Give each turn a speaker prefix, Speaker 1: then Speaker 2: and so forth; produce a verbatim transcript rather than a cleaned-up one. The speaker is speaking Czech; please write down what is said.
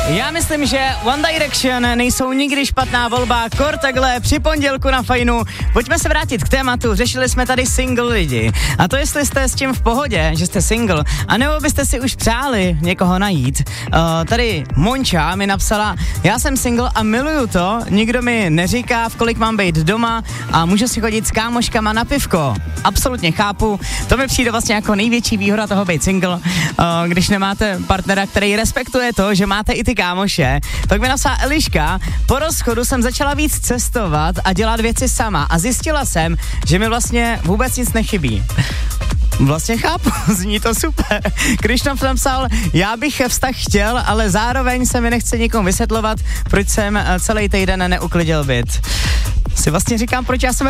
Speaker 1: Já myslím, že One Direction nejsou nikdy špatná volba, kor takhle při pondělku na Fajnu. Pojďme se vrátit k tématu, řešili jsme tady single lidi. A to jestli jste s tím v pohodě, že jste single, anebo byste si už přáli někoho najít. Uh, tady Monča mi napsala, já jsem single a miluju to, nikdo mi neříká, v kolik mám být doma a můžu si chodit s kámoškama na pivko. Absolutně chápu, to mi přijde vlastně jako největší výhoda toho být single, uh, když nemáte partnera, který respektuje to, že máte i ty kámoše. Tak mi napsala Eliška, po rozchodu jsem začala víc cestovat a dělat věci sama a zjistila jsem, že mi vlastně vůbec nic nechybí. Vlastně chápu, zní to super. Krištof napsal, já bych vztah chtěl, ale zároveň se mi nechce nikomu vysvětlovat, proč jsem celý týden neuklidil byt. Si vlastně říkám, proč já jsem